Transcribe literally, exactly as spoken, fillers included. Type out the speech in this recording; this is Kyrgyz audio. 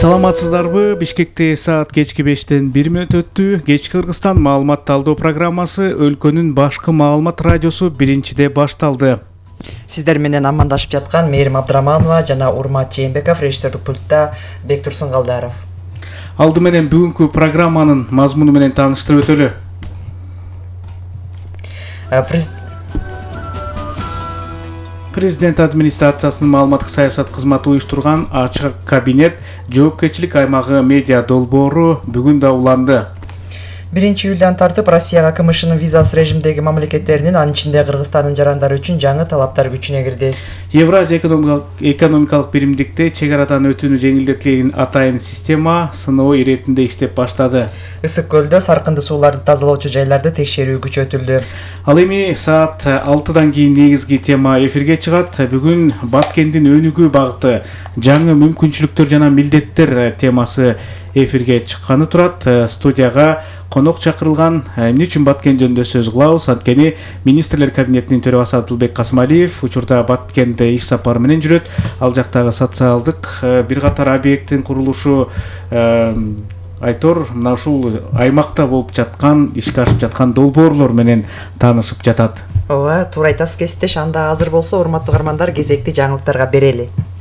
Саламатсыздарбы? Бишкекте саат кечки бештен бир мүнөт өттү. Кечки Кыргызстан маалымат талдоо программасы өлкөнүн башкы маалымат радиосу биринчиде башталды. Сиздер менен амандашып жаткан Мээрим Абдыраманова жана Урмат Жээнбеков, режиссердик пультта Бектурсун Калдаров. Алды менен бүгүнкү программанын мазмуну менен тааныштырып өтөлү. Президент администрациясынын маалыматтык саясат кызматы уюштурган ачык кабинет жоопкерчилик аймагы медиа долбоору бүгүн да уланды. биринчи июлдан тартып Россияга КМШнын визасыз режимдеги мамлекеттеринин, анын ичинде Кыргызстандын жарандары үчүн жаңы талаптар күчүнө кирди. Евразия экономикалык биримдикте чек арадан өтүүнү жеңилдетилген атайын система сыноо иретинде иштеп баштады. Ысык көлдө саркынды сууларды тазалоочу жайларды текшерүү күчөтүлдү. Ал эми саат алтыдан кийин негизги тема эфирге чыгат. Бүгүн Баткендин өнүгүү багыты, жаңы мүмкүнчүлүктөр жана милдеттер темасы эфирге чыкканы турат. Студияга конок чакырылган. Эмне үчүн Баткен жөнүндө сөз кылабыз? Анткени министрлер кабинетинин төрагасы Абдылбек Касымалиев учурда Баткенде иш сапары менен жүрөт. Ал жактагы социалдык бир катар объекттин курулушу айтор мына ушул аймакта болуп жаткан, ишке ашып жаткан долбоорлор менен таанышып жатат. Ооба, туура айтасыз кесиптеш. Анда азыр болсо урматтуу каармандар, кезекти жаңылыктарга берели.